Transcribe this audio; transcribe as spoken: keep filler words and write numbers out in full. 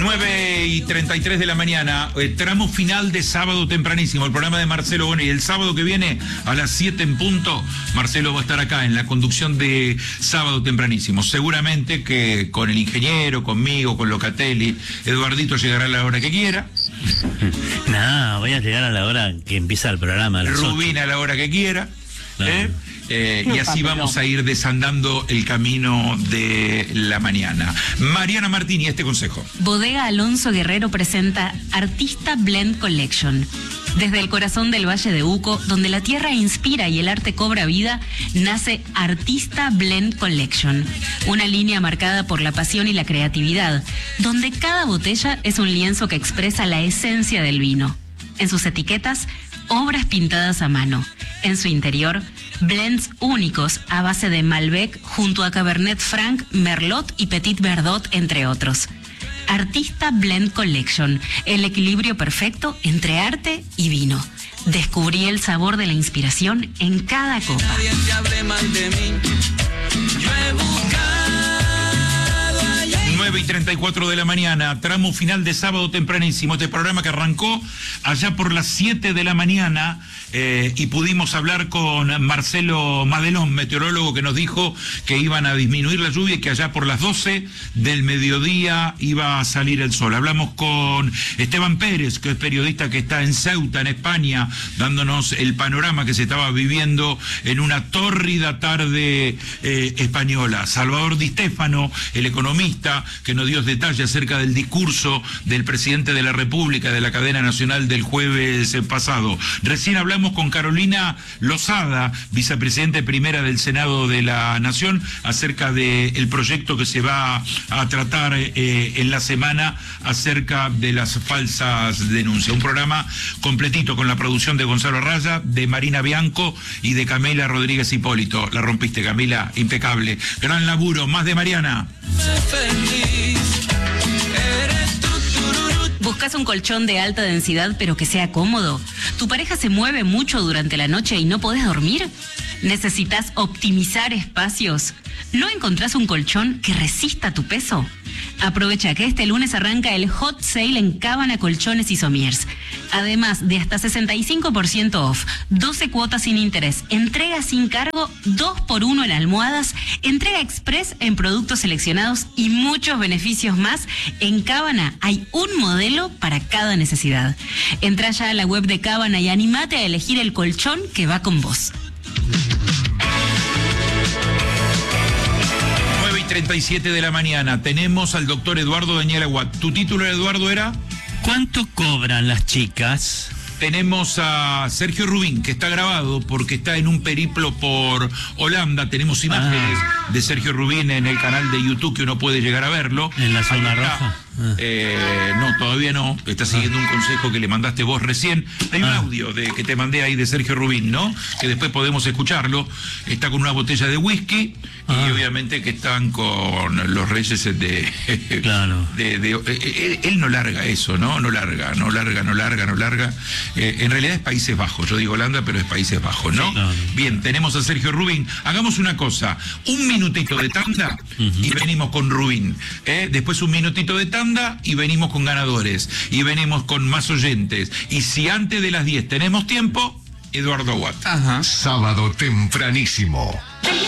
nueve y treinta y tres de la mañana, eh, tramo final de Sábado Tempranísimo, el programa de Marcelo Bonelli. El sábado que viene, a las siete en punto, Marcelo va a estar acá en la conducción de Sábado Tempranísimo. Seguramente que con el ingeniero, conmigo, con Locatelli, Eduardito llegará a la hora que quiera. No, voy a llegar a la hora que empieza el programa. A las Rubina a la hora que quiera. Claro. ¿eh? Eh, y así vamos a ir desandando el camino de la mañana. Mariana Martín y este consejo. Bodega Alonso Guerrero presenta Artista Blend Collection. Desde el corazón del Valle de Uco, donde la tierra inspira y el arte cobra vida, nace Artista Blend Collection, una línea marcada por la pasión y la creatividad, donde cada botella es un lienzo que expresa la esencia del vino. En sus etiquetas, obras pintadas a mano. En su interior, blends únicos a base de Malbec junto a Cabernet Franc, Merlot y Petit Verdot, entre otros. Artista Blend Collection, el equilibrio perfecto entre arte y vino. Descubrí el sabor de la inspiración en cada copa. Nadie te hable mal de mí. Yo he buscado allá. nueve y treinta y cuatro de la mañana, tramo final de Sábado Tempranísimo, este programa que arrancó allá por las siete de la mañana, eh, y pudimos hablar con Marcelo Madelón, meteorólogo, que nos dijo que iban a disminuir la lluvia y que allá por las doce del mediodía iba a salir el sol. Hablamos con Esteban Pérez, que es periodista que está en Ceuta, en España, dándonos el panorama que se estaba viviendo en una tórrida tarde eh, española. Salvador Di Stéfano, el economista, que nos dio detalles acerca del discurso del presidente de la República de la cadena nacional del jueves pasado. Recién hablamos con Carolina Lozada, vicepresidenta primera del Senado de la Nación, acerca del proyecto que se va a tratar eh, en la semana acerca de las falsas denuncias. Un programa completito con la producción de Gonzalo Raya, de Marina Bianco y de Camila Rodríguez Hipólito. La rompiste, Camila, impecable. Gran laburo, más de Mariana. ¿Buscas un colchón de alta densidad pero que sea cómodo? ¿Tu pareja se mueve mucho durante la noche y no podés dormir? ¿Necesitas optimizar espacios? ¿No encontrás un colchón que resista tu peso? Aprovecha que este lunes arranca el Hot Sale en Cábana Colchones y Somiers. Además de hasta sesenta y cinco por ciento off, doce cuotas sin interés, entrega sin cargo, dos por uno en almohadas, entrega express en productos seleccionados y muchos beneficios más. En Cábana hay un modelo para cada necesidad. Entra ya a la web de Cábana y animate a elegir el colchón que va con vos. treinta y siete de la mañana, tenemos al doctor Eduardo Daniel Aguat. ¿Tu título, Eduardo, era? ¿Cuánto cobran las chicas? Tenemos a Sergio Rubín, que está grabado porque está en un periplo por Holanda. Tenemos imágenes ah. de Sergio Rubín en el canal de YouTube, que uno puede llegar a verlo. ¿En la zona roja? Ah. Eh, no, todavía no. Está siguiendo ah. un consejo que le mandaste vos recién. Hay un ah. audio de, que te mandé ahí de Sergio Rubín, ¿no? Que después podemos escucharlo. Está con una botella de whisky ah. y obviamente que están con los reyes de... Claro. De, de, de, él, él no larga eso, ¿no? No larga, no larga, no larga, no larga. Eh, en realidad es Países Bajos. Yo digo Holanda, pero es Países Bajos, ¿no? Sí, claro. Bien, tenemos a Sergio Rubín. Hagamos una cosa. Un minutito de tanda uh-huh. y venimos con Rubín. ¿eh? Después un minutito de tanda y venimos con ganadores y venimos con más oyentes, y si antes de las diez tenemos tiempo, Eduardo Aguat. Ajá. Sábado Tempranísimo.